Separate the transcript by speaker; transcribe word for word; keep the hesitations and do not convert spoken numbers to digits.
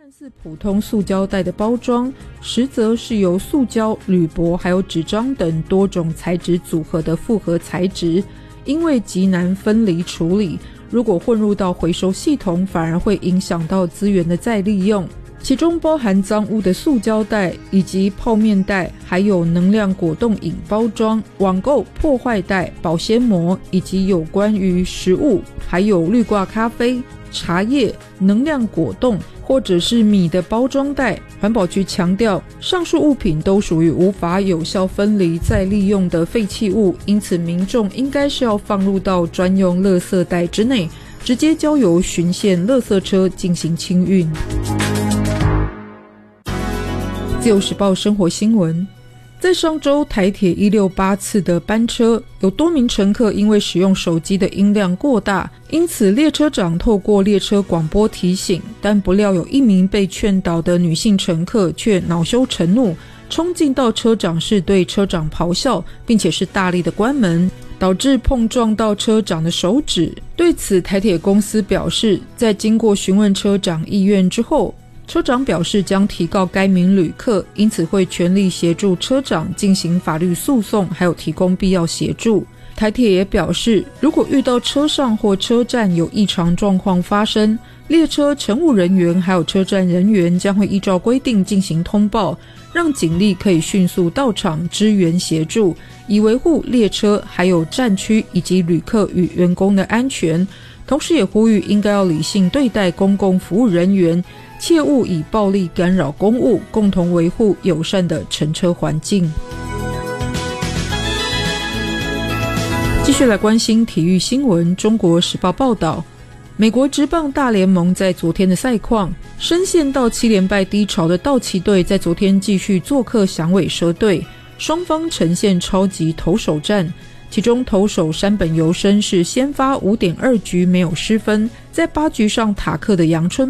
Speaker 1: 看似普通塑胶袋的包装，实则是由塑胶、铝箔还有纸张等多种材质组合的复合材质，因为极难分离处理，如果混入到回收系统，反而会影响到资源的再利用。其中包含脏污的塑胶袋以及泡面袋，还有能量果冻饮包装、网购破坏袋、保鲜膜，以及有关于食物还有滤挂咖啡、茶叶、能量果冻或者是米的包装袋。环保局强调，上述物品都属于无法有效分离再利用的废弃物，因此民众应该是要放入到专用垃圾袋之内，直接交由巡线垃圾车进行清运。自由时报生活新闻，在上周台铁一六八次的班车，有多名乘客因为使用手机的音量过大，因此列车长透过列车广播提醒，但不料有一名被劝导的女性乘客却恼羞成怒，冲进到车长室对车长咆哮，并且是大力的关门，导致碰撞到车长的手指。对此，台铁公司表示，在经过询问车长意愿之后，车长表示将提告该名旅客，因此会全力协助车长进行法律诉讼，还有提供必要协助。台铁也表示，如果遇到车上或车站有异常状况发生，列车乘务人员还有车站人员将会依照规定进行通报，让警力可以迅速到场支援协助，以维护列车还有站区以及旅客与员工的安全。同时也呼吁应该要理性对待公共服务人员，切勿以暴力干扰公务，共同维护友善的乘车环境。继续来关心体育新闻。中国时报报道，美国职棒大联盟在昨天的赛况，深陷到七连败低潮的道奇队在昨天继续做客响尾蛇队，双方呈现超级投手战。其中投手山本由伸是先发 五点二 局没有失分，在八局上塔克的阳春